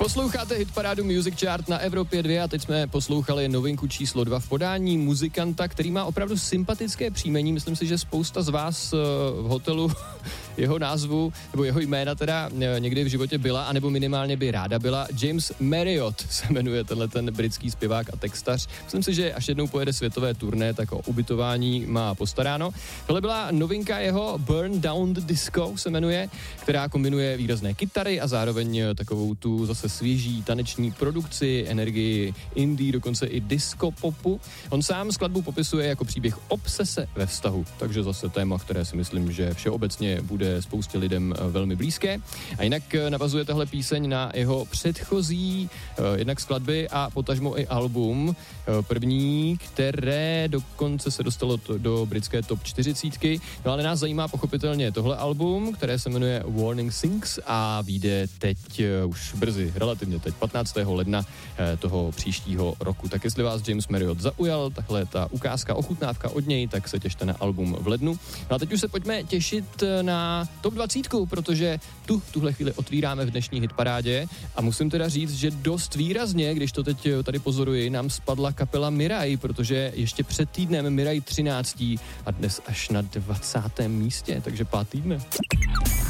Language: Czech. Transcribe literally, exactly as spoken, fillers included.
Posloucháte hitparádu Music Chart na Evropě dva a teď jsme poslouchali novinku číslo dva v podání muzikanta, který má opravdu sympatické příjmení. Myslím si, že spousta z vás v hotelu jeho názvu, nebo jeho jména teda někdy v životě byla, anebo minimálně by ráda byla. James Marriott se jmenuje tenhle ten britský zpěvák a textař. Myslím si, že až jednou pojede světové turné, tak o ubytování má postaráno. Tohle byla novinka jeho Burn Down the Disco se jmenuje, která kombinuje výrazné kytary a zároveň takovou tu zase svěží taneční produkci, energii indie, dokonce i disco popu. On sám skladbu popisuje jako příběh obsese ve vztahu, takže zase téma, které si myslím, že všeobecně bude spoustě lidem velmi blízké. A jinak navazuje tahle píseň na jeho předchozí eh, jednak skladby a potažmo i album. Eh, první, které dokonce se dostalo to, do britské top čtyřicítky. No ale nás zajímá pochopitelně tohle album, které se jmenuje Warning Sings a vyjde teď eh, už brzy, relativně teď, patnáctého ledna eh, toho příštího roku. Tak jestli vás James Marriott zaujal, takhle ta ukázka, ochutnávka od něj, tak se těšte na album v lednu. No a teď už se pojďme těšit na top dvacet, protože tu v tuhle chvíli otvíráme v dnešní hitparádě a musím teda říct, že dost výrazně, když to teď tady pozoruji, nám spadla kapela Mirai, protože ještě před týdnem Mirai třináct a dnes až na dvacátém místě, takže pár týdne.